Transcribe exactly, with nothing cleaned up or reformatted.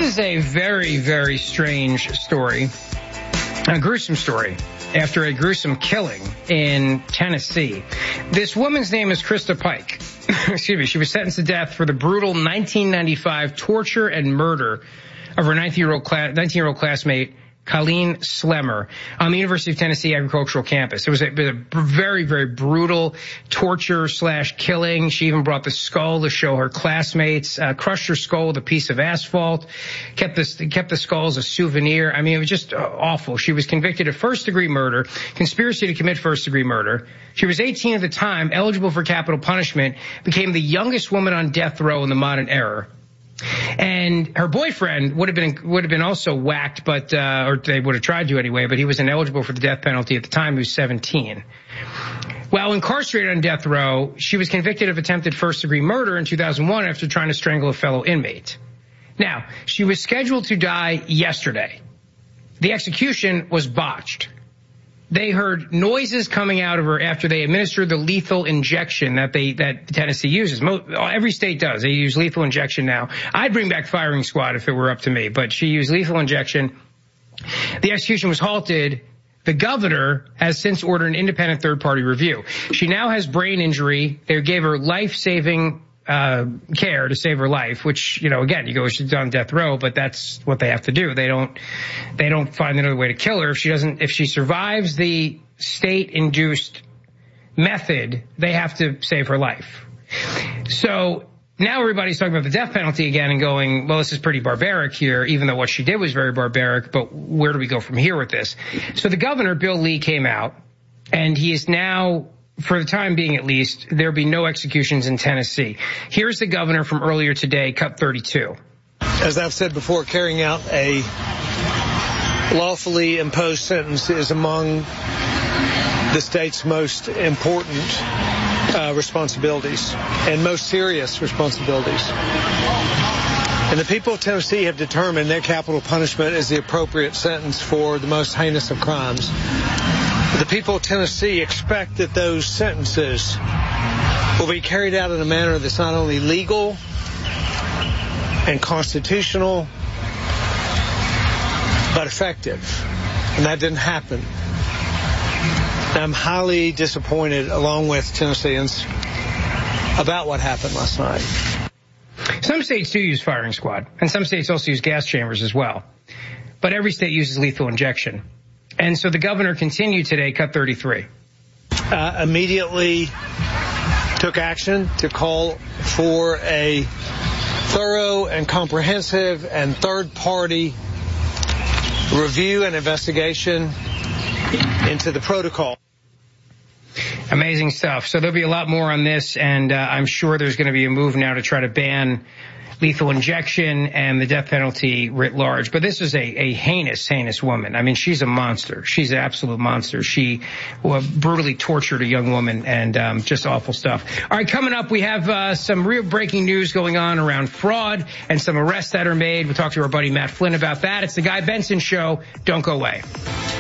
is a very, very strange story, a gruesome story, after a gruesome killing in Tennessee. This woman's name is Krista Pike. Excuse me. She was sentenced to death for the brutal nineteen ninety-five torture and murder of her nineteen-year-old class, nineteen-year-old classmate, Colleen Slemmer, on the University of Tennessee agricultural campus. It was a, a very, very brutal torture slash killing. She even brought the skull to show her classmates, uh, crushed her skull with a piece of asphalt, kept this, kept the skull as a souvenir. I mean, it was just uh, awful. She was convicted of first degree murder, conspiracy to commit first degree murder. She was eighteen at the time, eligible for capital punishment, became the youngest woman on death row in the modern era. And her boyfriend would have been would have been also whacked, but uh, or they would have tried to anyway. But he was ineligible for the death penalty at the time. He was seventeen. While incarcerated on death row, she was convicted of attempted first-degree murder in two thousand one after trying to strangle a fellow inmate. Now, she was scheduled to die yesterday. The execution was botched. They heard noises coming out of her after they administered the lethal injection that they that Tennessee uses. Most, every state does. They use lethal injection now. I'd bring back firing squad if it were up to me, but she used lethal injection. The execution was halted. The governor has since ordered an independent third-party review. She now has brain injury. They gave her life-saving uh care to save her life, which, you know, again, you go, she's on death row, but that's what they have to do. They don't, they don't find another way to kill her. If she doesn't, if she survives the state-induced method, they have to save her life. So now everybody's talking about the death penalty again and going, well, this is pretty barbaric here, even though what she did was very barbaric, but where do we go from here with this? So the governor, Bill Lee, came out, and he is now, for the time being at least, there'll be no executions in Tennessee. Here's the governor from earlier today, cut thirty-two. As I've said before, carrying out a lawfully imposed sentence is among the state's most important uh, responsibilities and most serious responsibilities. And the people of Tennessee have determined their capital punishment is the appropriate sentence for the most heinous of crimes. The people of Tennessee expect that those sentences will be carried out in a manner that's not only legal and constitutional, but effective. And that didn't happen. And I'm highly disappointed, along with Tennesseans, about what happened last night. Some states do use firing squad, and some states also use gas chambers as well. But every state uses lethal injection. And so the governor continued today, cut thirty-three. Uh, immediately took action to call for a thorough and comprehensive and third-party review and investigation into the protocol. Amazing stuff. So there'll be a lot more on this, and uh, I'm sure there's going to be a move now to try to ban lethal injection and the death penalty writ large. But this is a, a heinous, heinous woman. I mean, she's a monster. She's an absolute monster. She well, brutally tortured a young woman, and um, just awful stuff. All right, coming up, we have uh, some real breaking news going on around fraud and some arrests that are made. We'll talk to our buddy Matt Flynn about that. It's the Guy Benson Show. Don't go away.